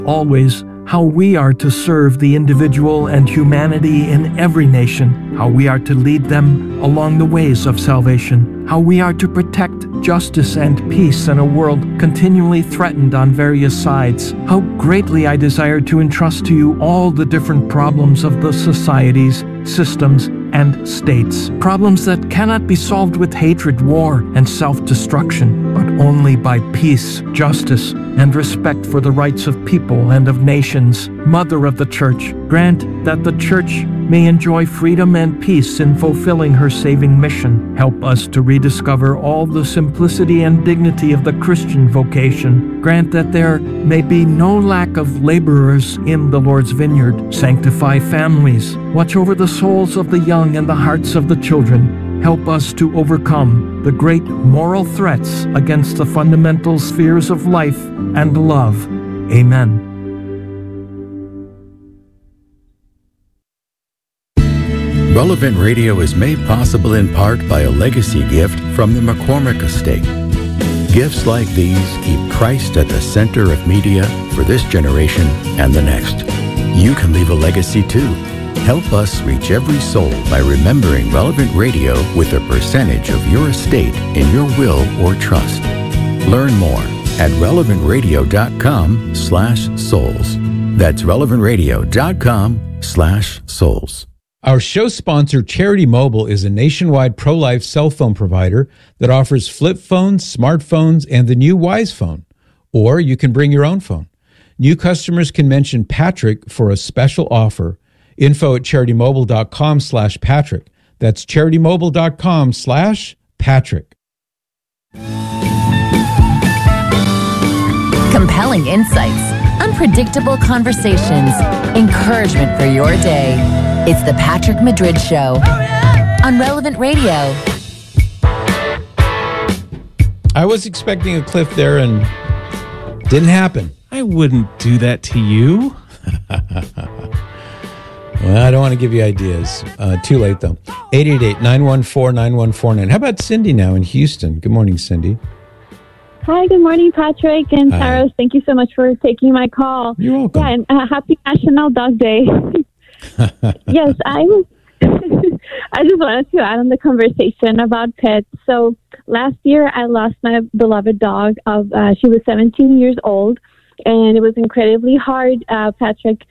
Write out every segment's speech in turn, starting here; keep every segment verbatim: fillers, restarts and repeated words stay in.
always, how we are to serve the individual and humanity in every nation, how we are to lead them along the ways of salvation, how we are to protect justice and peace in a world continually threatened on various sides. How greatly I desire to entrust to you all the different problems of the societies, systems, and states. Problems that cannot be solved with hatred, war, and self-destruction, but only by peace, justice, and respect for the rights of people and of nations. Mother of the Church, grant that the Church may enjoy freedom and peace in fulfilling her saving mission. Help us to rediscover all the simplicity and dignity of the Christian vocation. Grant that there may be no lack of laborers in the Lord's vineyard. Sanctify families. Watch over the souls of the young and the hearts of the children. Help us to overcome the great moral threats against the fundamental spheres of life and love. Amen. Relevant Radio is made possible in part by a legacy gift from the McCormick Estate. Gifts like these keep Christ at the center of media for this generation and the next. You can leave a legacy too. Help us reach every soul by remembering Relevant Radio with a percentage of your estate in your will or trust. Learn more at relevant radio dot com slash souls. That's relevant radio dot com slash souls. Our show sponsor, Charity Mobile, is a nationwide pro-life cell phone provider that offers flip phones, smartphones, and the new Wise Phone. Or you can bring your own phone. New customers can mention Patrick for a special offer. Info at charitymobile.com slash Patrick. That's charitymobile.com slash Patrick. Compelling insights, unpredictable conversations, encouragement for your day. It's the Patrick Madrid Show on Relevant Radio. I was expecting a cliff there and didn't happen. I wouldn't do that to you. Well, I don't want to give you ideas. Uh, too late, though. eight eight eight, nine one four, nine one four nine. How about Cindy now in Houston? Good morning, Cindy. Hi, good morning, Patrick and Hi. Sarah. Thank you so much for taking my call. You're welcome. Yeah, and uh, happy National Dog Day. Yes, I was. I just wanted to add on the conversation about pets. So last year, I lost my beloved dog. Of uh, she was seventeen years old, and it was incredibly hard, uh, Patrick.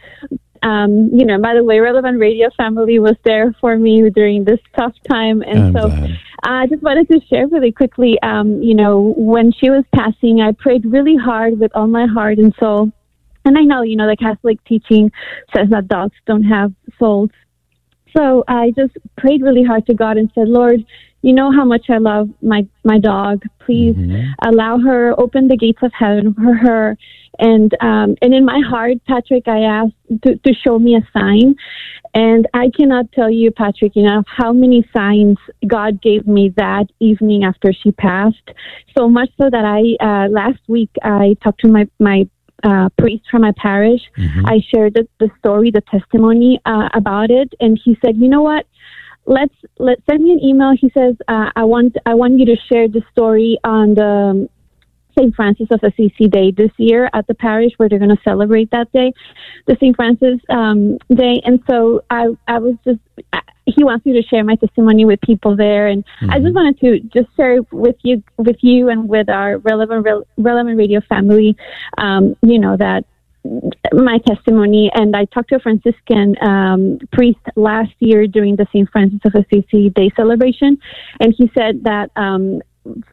Um, you know, by the way, Relevant Radio family was there for me during this tough time. And I'm so glad. I just wanted to share really quickly, um, you know, when she was passing, I prayed really hard with all my heart and soul. And I know, you know, the Catholic teaching says that dogs don't have souls. So I just prayed really hard to God and said, Lord, you know how much I love my, my dog. Please Mm-hmm. allow her, open the gates of heaven for her. And um, and in my heart, Patrick, I asked to, to show me a sign. And I cannot tell you, Patrick, you know, how many signs God gave me that evening after she passed. So much so that I, uh, last week, I talked to my, my uh, priest from my parish. Mm-hmm. I shared the, the story, the testimony uh, about it. And he said, you know what? Let's let's send me an email. He says, uh, I want I want you to share the story on the Saint Francis of Assisi Day this year at the parish where they're going to celebrate that day, the Saint Francis um, Day. And so I I was just he wants me to share my testimony with people there, and mm-hmm. I just wanted to just share with you with you and with our relevant relevant radio family, um, you know that. my testimony. And I talked to a Franciscan um, priest last year during the Saint Francis of Assisi Day celebration, and he said that um,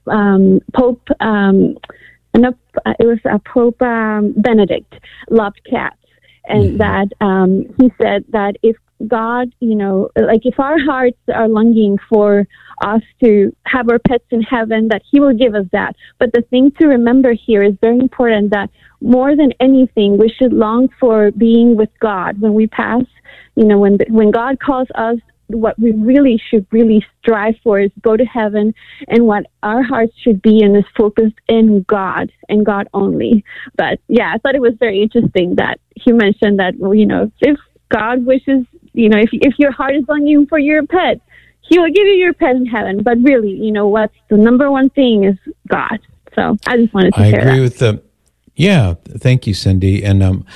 um, Pope, um, no, it was uh, Pope um, Benedict loved cats, and mm-hmm. that um, he said that if God, you know, like if our hearts are longing for us to have our pets in heaven, that he will give us that. But the thing to remember here is very important, that more than anything, we should long for being with God when we pass. You know, when when God calls us, what we really should really strive for is go to heaven, and what our hearts should be in is focused in God and God only. But yeah, I thought it was very interesting that he mentioned that, you know, if God wishes, you know, if if your heart is longing for your pet, he will give you your pet in heaven. But really, you know, what's the number one thing is God. So I just wanted to I share agree that. with the Yeah, thank you, Cindy. And um,